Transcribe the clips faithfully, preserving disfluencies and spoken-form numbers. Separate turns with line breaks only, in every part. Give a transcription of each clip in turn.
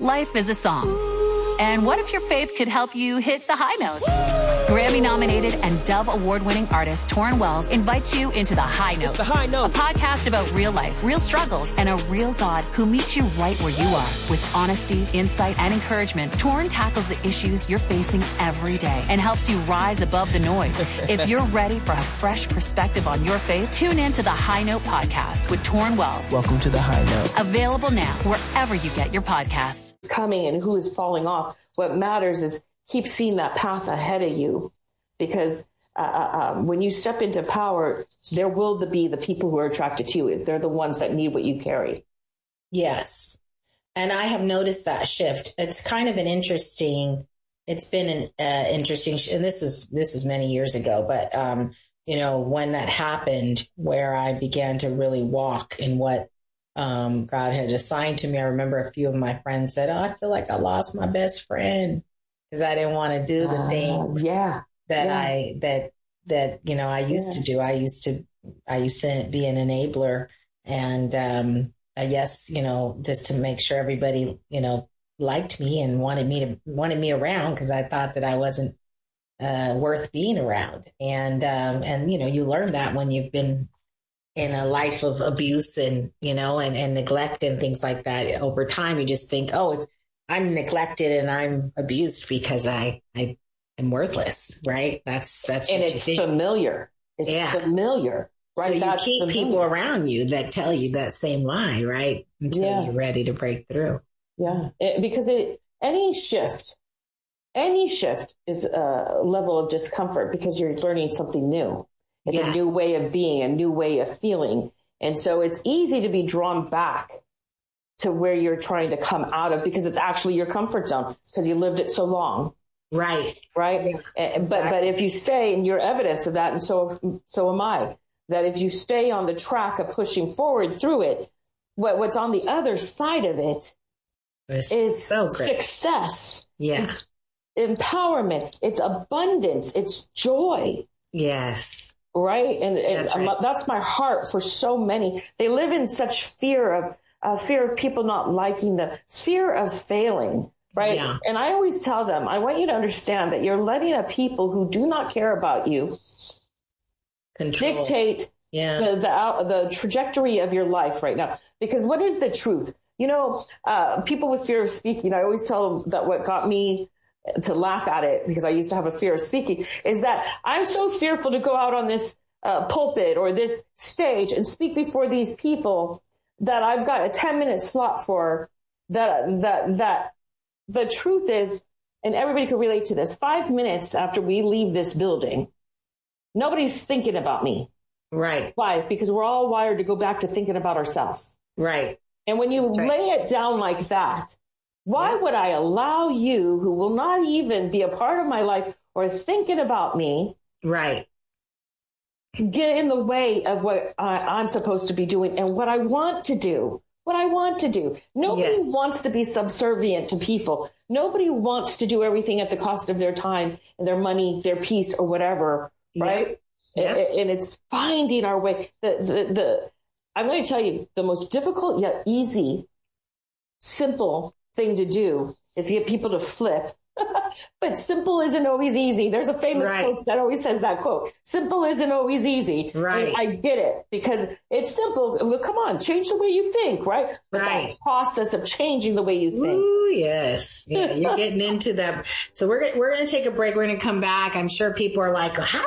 Life is a song. And what if your faith could help you hit the high notes? Grammy-nominated and Dove Award-winning artist Torrin Wells invites you into The High Note.
It's The High Note.
A podcast about real life, real struggles, and a real God who meets you right where you are. With honesty, insight, and encouragement, Torrin tackles the issues you're facing every day and helps you rise above the noise. If you're ready for a fresh perspective on your faith, tune in to The High Note podcast with Torrin Wells.
Welcome to The High Note.
Available now wherever you get your podcasts.
Coming and who is falling off. What matters is keep seeing that path ahead of you, because uh, um, when you step into power, there will be the people who are attracted to you. They're the ones that need what you carry.
Yes. And I have noticed that shift. It's kind of an interesting, it's been an uh, interesting, and this was, this was many years ago, but, um, you know, when that happened, where I began to really walk in what um, God had assigned to me. I remember a few of my friends said, oh, I feel like I lost my best friend because I didn't want to do the
uh,
things
yeah,
that
yeah.
I, that, that, you know, I used yeah. to do. I used to, I used to be an enabler, and, um, uh, yes, you know, just to make sure everybody, you know, liked me and wanted me to, wanted me around, because I thought that I wasn't, uh, worth being around. And, um, and, you know, you learn that when you've been in a life of abuse and, you know, and, and neglect and things like that. Over time, you just think, oh, it's, I'm neglected and I'm abused because I, I am worthless, right? That's, that's,
and it's familiar. It's
yeah.
familiar, right?
So you
that's
keep
familiar.
people around you that tell you that same lie, right? Until
yeah.
you're ready to break through.
Yeah. It, because it, any shift, any shift is a level of discomfort because you're learning something new. It's yes. a new way of being, a new way of feeling. And so it's easy to be drawn back to where you're trying to come out of, because it's actually your comfort zone because you lived it so long.
Right.
Right. Yeah, exactly. But but if you stay, and you're evidence of that, and so so am I, that if you stay on the track of pushing forward through it, what what's on the other side of it
it's
is
so
success.
Yeah.
It's empowerment. It's abundance. It's joy.
Yes.
Right. And, and
that's, right.
that's my heart for so many. They live in such fear of uh, fear of people not liking them, fear of failing. Right.
Yeah.
And I always tell them, I want you to understand that you're letting a people who do not care about you Control. dictate
yeah.
the, the, uh, the trajectory of your life right now. Because what is the truth? You know, uh, people with fear of speaking, I always tell them that what got me to laugh at it, because I used to have a fear of speaking, is that I'm so fearful to go out on this uh, pulpit or this stage and speak before these people that I've got a ten minute slot for that, that, that the truth is, and everybody can relate to this, five minutes after we leave this building, nobody's thinking about me.
Right.
Why? Because we're all wired to go back to thinking about ourselves.
Right.
And when you
right.
lay it down like that, why would I allow you, who will not even be a part of my life or thinking about me,
right,
get in the way of what I, I'm supposed to be doing and what I want to do, what I want to do? Nobody yes. wants to be subservient to people. Nobody wants to do everything at the cost of their time and their money, their peace, or whatever, right?
Yeah.
And, and it's finding our way. The, the, the, I'm going to tell you, the most difficult yet easy, simple thing to do is to get people to flip. But simple isn't always easy. There's a famous right. quote that always says that quote. Simple isn't always easy.
Right.
And I get it because it's simple. Well, come on, change the way you think, right? But
right.
that process of changing the way you think.
Ooh, yes. Yeah, you're getting into that. So we're gonna, we're going to take a break. We're going to come back. I'm sure people are like, how?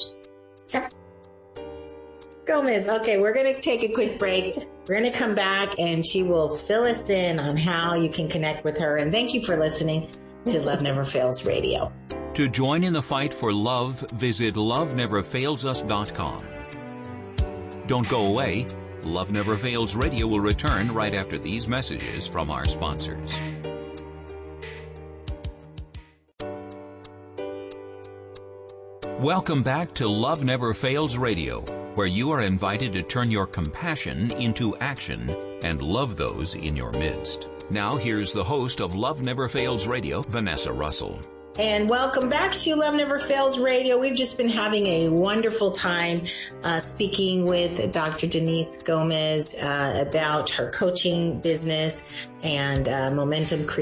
Gomez. Okay, we're going to take a quick break. We're going to come back and she will fill us in on how you can connect with her. And thank you for listening to Love Never Fails Radio.
To join in the fight for love, visit love never fails us dot com. Don't go away. Love Never Fails Radio will return right after these messages from our sponsors. Welcome back to Love Never Fails Radio, where you are invited to turn your compassion into action and love those in your midst. Now, here's the host of Love Never Fails Radio, Vanessa Russell.
And welcome back to Love Never Fails Radio. We've just been having a wonderful time uh, speaking with Doctor Denise Gomez uh, about her coaching business and uh, momentum creation.